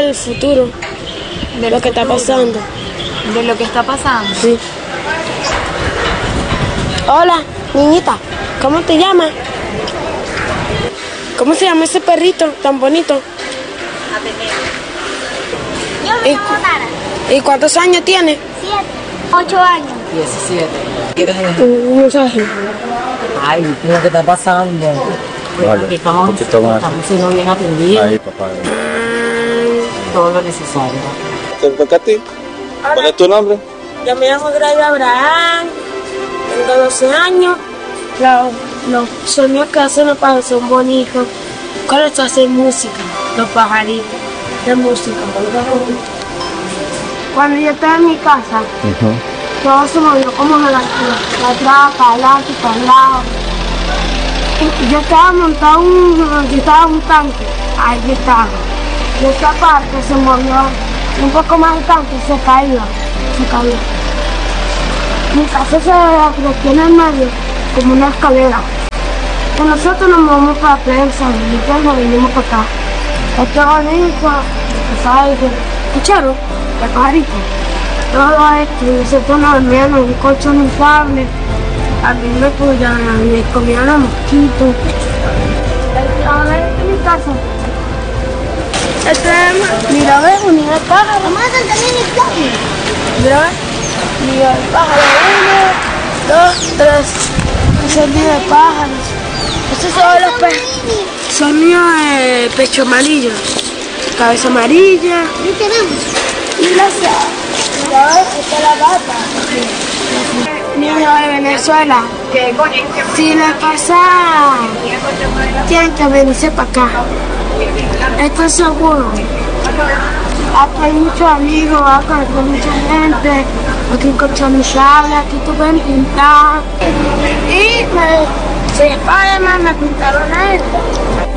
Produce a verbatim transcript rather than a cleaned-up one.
del futuro, de lo que está pasando. ¿De lo que está pasando? Sí. Hola, niñita, ¿cómo te llamas? ¿Cómo se llama ese perrito tan bonito? Yo me llamo Nara. ¿Y cuántos años tiene? Siete. Ocho años. diecisiete. ¿Quieres Un mensaje. Ay, ¿qué es lo que está pasando? Vale, Estamos, un poquito más. estamos siendo bien atendidos. Ahí, papá. Todo lo necesario. ¿Te toca a ti? ¿Cuál es tu nombre? Yo me llamo Gray Abraham, tengo doce años. Los, los sonidos que hacen los pájaros son bonitos. Cuando esto hace música, los pajaritos, de música. Cuando yo estaba en mi casa, Uh-huh. todo se movió como de la atrás, para adelante, para el lado. Y yo estaba montado un, yo estaba en un tanque, ahí yo estaba. Y esta parte se movió un poco más el tanque y se cayó, se cayó. Mi casa se creció en el medio como una escalera. Y nosotros nos movemos para la prensa, y nos vinimos para acá. Este bonito, ¿sabes? ¿Escucharon? El pajarito. Todo esto, y nosotros nos dormíamos en un colchón inflable. A mí me cuidaban, me comían los mosquitos. Ahora esta es mi casa. Este es, mira, ves, un nido de pájaro. Vamos a saltar en el plano. Mira, ves, nido de pájaro. Uno, dos, tres. Ese es el nido de pájaros. Estos son los peces. Son nidos de pecho amarillo, cabeza amarilla. ¿Qué tenemos? Y gracias. Mira, ves, esta es la gata. Niños de Venezuela, si les pasa, tienen que venirse para acá. Esto es seguro. Aquí hay muchos amigos, aquí hay mucha gente, aquí encuentran muchachos, aquí tú pueden pintar. Y me, sí, además me pintaron esto.